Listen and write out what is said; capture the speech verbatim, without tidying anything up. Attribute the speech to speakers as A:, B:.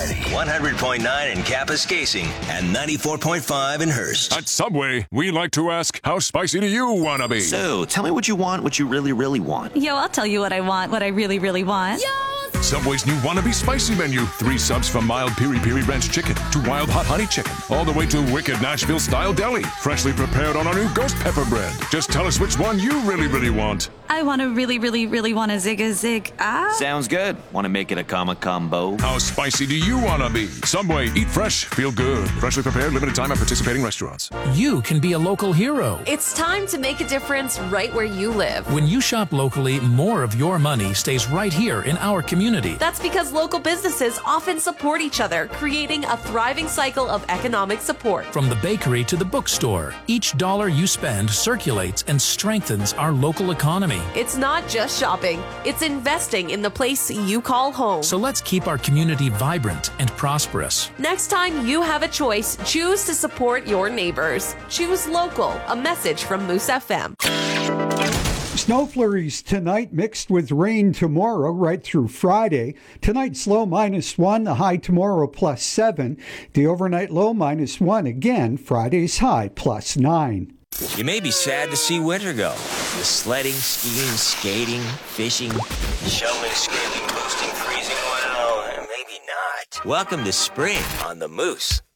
A: one hundred point nine in Kapuskasing, and ninety-four point five in Hearst.
B: At Subway, we like to ask, how spicy do you want to be?
C: So, tell me what you want, what you really, really want.
D: Yo, I'll tell you what I want, what I really, really want. Yo!
B: Subway's new Wannabe Spicy menu. Three subs from mild piri piri ranch chicken to wild hot honey chicken, all the way to wicked Nashville style deli, freshly prepared on our new ghost pepper bread. Just tell us which one you really, really want.
D: I want to really, really, really want a zig a zig. Ah.
C: Sounds good. Want to make it a comma combo?
B: How spicy do you want to be? Subway, eat fresh, feel good. Freshly prepared, limited time at participating restaurants.
E: You can be a local hero.
F: It's time to make a difference right where you live.
E: When you shop locally, more of your money stays right here in our community.
F: That's because local businesses often support each other, creating a thriving cycle of economic support.
E: From the bakery to the bookstore, each dollar you spend circulates and strengthens our local economy.
F: It's not just shopping, it's investing in the place you call home.
E: So let's keep our community vibrant and prosperous.
F: Next time you have a choice, choose to support your neighbors. Choose local, a message from Moose F M.
G: Snow flurries tonight mixed with rain tomorrow right through Friday. Tonight's low minus one, the high tomorrow plus seven. The overnight low minus one again, Friday's high plus nine.
A: You may be sad to see winter go. The sledding, skiing, skating, fishing, shoveling, scaling, boosting, freezing, well, maybe not. Welcome to spring on the Moose.